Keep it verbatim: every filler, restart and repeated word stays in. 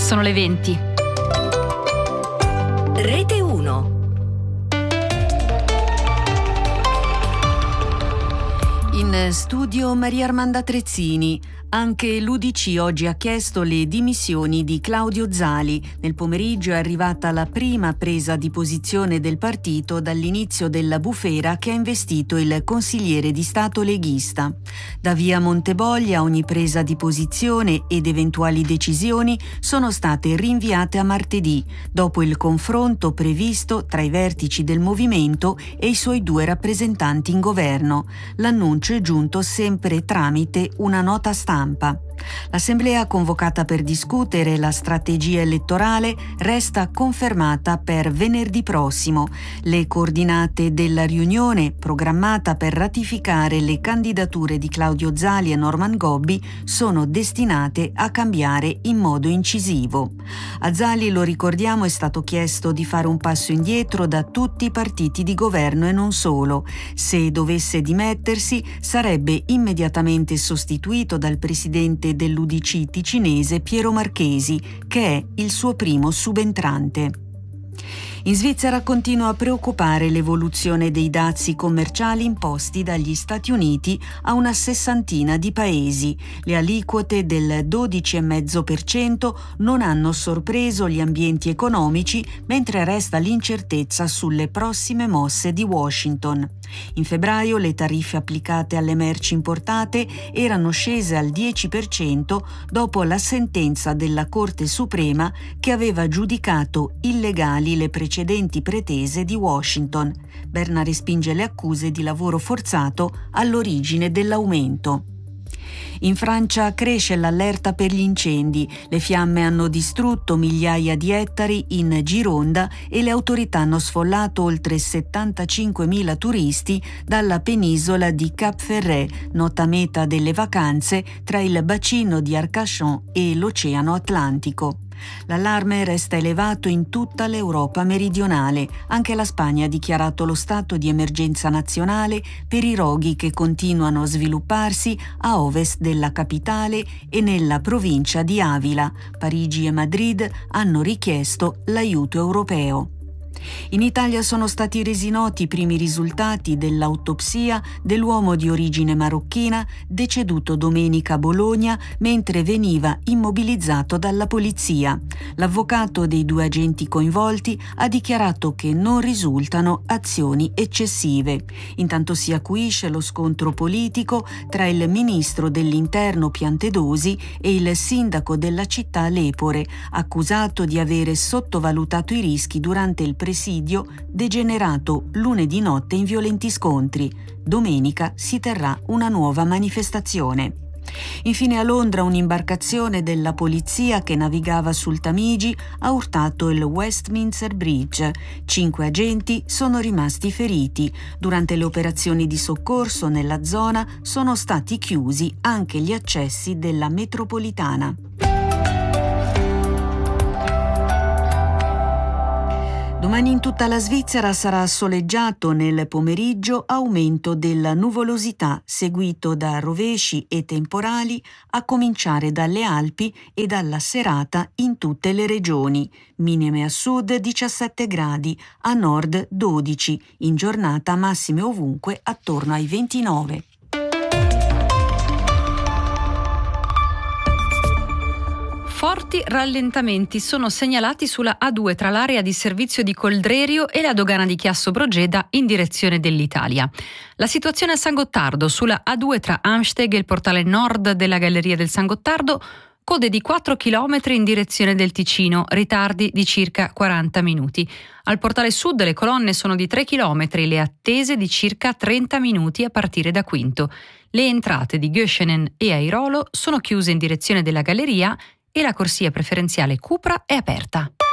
sono le venti. Rete uno. In studio Maria Armanda Trezzini. Anche l'U D C oggi ha chiesto le dimissioni di Claudio Zali. Nel pomeriggio è arrivata la prima presa di posizione del partito dall'inizio della bufera che ha investito il consigliere di Stato leghista. Da via Monteboglia ogni presa di posizione ed eventuali decisioni sono state rinviate a martedì, dopo il confronto previsto tra i vertici del movimento e i suoi due rappresentanti in governo. L'annuncio è giunto sempre tramite una nota stampa. L'assemblea convocata per discutere la strategia elettorale resta confermata per venerdì prossimo. Le coordinate della riunione, programmata per ratificare le candidature di Claudio Zali e Norman Gobbi, sono destinate a cambiare in modo incisivo. A Zali, lo ricordiamo, è stato chiesto di fare un passo indietro da tutti i partiti di governo e non solo. Se dovesse dimettersi, sarebbe immediatamente sostituito dal presidente dell'U D C ticinese Piero Marchesi, che è il suo primo subentrante. In Svizzera continua a preoccupare l'evoluzione dei dazi commerciali imposti dagli Stati Uniti a una sessantina di paesi. Le aliquote del dodici virgola cinque per cento non hanno sorpreso gli ambienti economici, mentre resta l'incertezza sulle prossime mosse di Washington. In febbraio le tariffe applicate alle merci importate erano scese al dieci per cento dopo la sentenza della Corte Suprema che aveva giudicato illegali le precedenti pretese di Washington. Berna respinge le accuse di lavoro forzato all'origine dell'aumento. In Francia cresce l'allerta per gli incendi. Le fiamme hanno distrutto migliaia di ettari in Gironda e le autorità hanno sfollato oltre settantacinquemila turisti dalla penisola di Cap Ferret, nota meta delle vacanze tra il bacino di Arcachon e l'Oceano Atlantico. L'allarme resta elevato in tutta l'Europa meridionale. Anche la Spagna ha dichiarato lo stato di emergenza nazionale per i roghi che continuano a svilupparsi a ovest della capitale e nella provincia di Avila. Parigi e Madrid hanno richiesto l'aiuto europeo. In Italia sono stati resi noti i primi risultati dell'autopsia dell'uomo di origine marocchina deceduto domenica a Bologna mentre veniva immobilizzato dalla polizia. L'avvocato dei due agenti coinvolti ha dichiarato che non risultano azioni eccessive. Intanto si acuisce lo scontro politico tra il ministro dell'Interno Piantedosi e il sindaco della città Lepore, accusato di avere sottovalutato i rischi durante il presidio degenerato lunedì notte in violenti scontri. Domenica si terrà una nuova manifestazione. Infine a Londra un'imbarcazione della polizia che navigava sul Tamigi ha urtato il Westminster Bridge. Cinque agenti sono rimasti feriti. Durante le operazioni di soccorso nella zona sono stati chiusi anche gli accessi della metropolitana. Domani in tutta la Svizzera sarà soleggiato nel pomeriggio, aumento della nuvolosità seguito da rovesci e temporali a cominciare dalle Alpi e dalla serata in tutte le regioni. Minime a sud diciassette gradi, a nord dodici, in giornata massime ovunque attorno ai ventinove. Forti rallentamenti sono segnalati sulla A due tra l'area di servizio di Coldrerio e la dogana di Chiasso Brogeda in direzione dell'Italia. La situazione a San Gottardo sulla A due tra Amsteg e il portale nord della Galleria del San Gottardo, code di quattro chilometri in direzione del Ticino, ritardi di circa quaranta minuti. Al portale sud le colonne sono di tre chilometri, le attese di circa trenta minuti a partire da Quinto. Le entrate di Göschenen e Airolo sono chiuse in direzione della Galleria e la corsia preferenziale Cupra è aperta.